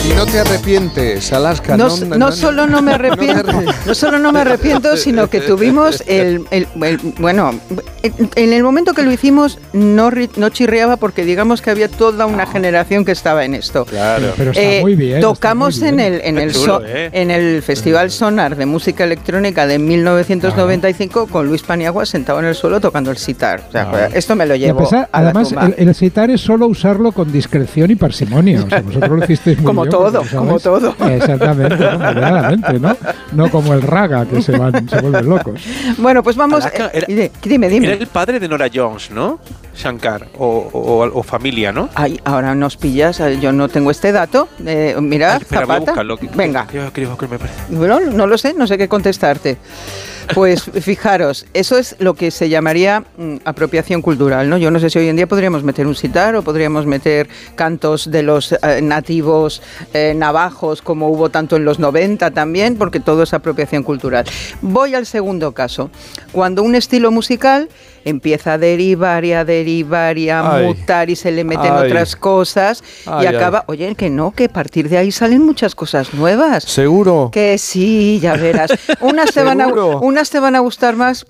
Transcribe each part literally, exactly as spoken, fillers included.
Y no te arrepientes, Alaska. No, no, no, no solo no me arrepiento, no, no solo no me arrepiento, sino que tuvimos el, el, el bueno, en el momento que lo hicimos no, no chirriaba porque digamos que había toda una generación que estaba en esto. Claro. Pero está eh, muy bien. Tocamos muy bien. en el en el, chulo, so, eh. en el Festival Sonar de Música Electrónica de mil novecientos noventa y cinco claro. con Luis Paniagua sentado en el suelo tocando el sitar. O sea, claro. Esto me lo llevo. Pesar, a la además, tumba. el, el sitar es solo usarlo con discreción y parsimonia. O sea, vosotros lo hicisteis muy como bien. Todo, como todo. Exactamente, ¿no? Moderadamente, ¿no? No como el raga, que se van, se vuelven locos. Bueno, pues vamos. Alaska era, eh, dime, dime. Era el padre de Nora Jones, ¿no? Shankar, o, o, o familia, ¿no? Ay, ahora nos pillas, yo no tengo este dato. Eh, mira, Ay, espera, Zapata. voy a buscarlo. Venga. Creo, creo que me parece. Bueno, no lo sé, no sé qué contestarte. Pues fijaros, eso es lo que se llamaría mm, apropiación cultural, ¿no? Yo no sé si hoy en día podríamos meter un sitar o podríamos meter cantos de los eh, nativos eh, navajos, como hubo tanto en los noventa también, porque todo es apropiación cultural. Voy al segundo caso. Cuando un estilo musical empieza a derivar y a derivar y a ay, mutar y se le meten ay, otras cosas ay, y acaba, ay. oye, que no, que a partir de ahí salen muchas cosas nuevas. ¿Seguro? Que sí, ya verás. Unas te van a, unas te van a gustar más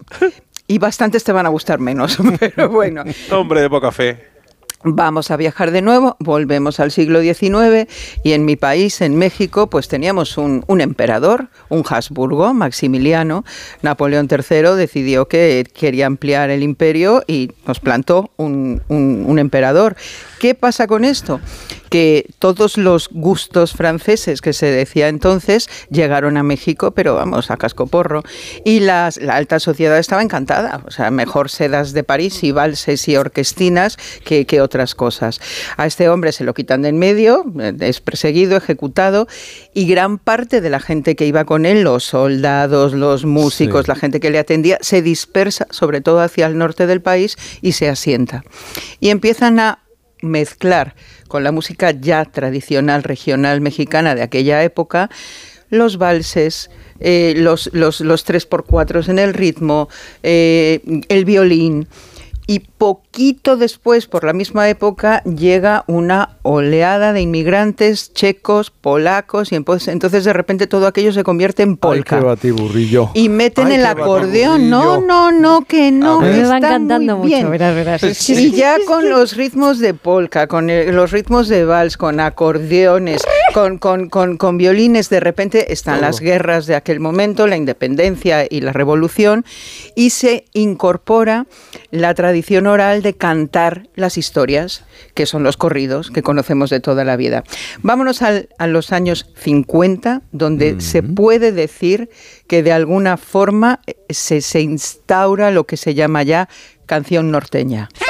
y bastantes te van a gustar menos, pero bueno. Hombre de poca fe. Vamos a viajar de nuevo, volvemos al siglo diecinueve y en mi país, en México, pues teníamos un, un emperador, un Habsburgo, Maximiliano. Napoleón tercero decidió que quería ampliar el imperio y nos plantó un, un, un emperador. ¿Qué pasa con esto? Que todos los gustos franceses que se decía entonces llegaron a México, pero vamos, a cascoporro. Y las, la alta sociedad estaba encantada. O sea, mejor sedas de París y valses y orquestinas que, que otras cosas. A este hombre se lo quitan de en medio, es perseguido, ejecutado, y gran parte de la gente que iba con él, los soldados, los músicos, sí. la gente que le atendía, se dispersa, sobre todo hacia el norte del país, y se asienta. Y empiezan a mezclar con la música ya tradicional regional mexicana de aquella época los valses, eh, los, los, los tres por cuatro en el ritmo, eh, el violín. Y poquito después, por la misma época, llega una oleada de inmigrantes checos, polacos, y entonces de repente todo aquello se convierte en polka. Ay, qué batiburrillo. Y meten Ay, el acordeón. No, no, no, que no. Me van está cantando muy bien. mucho, verás, verás. Sí. Y ya con los ritmos de polka, con el, los ritmos de vals, con acordeones, con, con, con, con violines, de repente están todo. Las guerras de aquel momento, la independencia y la revolución, y se incorpora la tradición oral de cantar las historias, que son los corridos que conocemos de toda la vida. Vámonos al, a los años cincuenta, donde mm-hmm. se puede decir que de alguna forma se, se instaura lo que se llama ya canción norteña.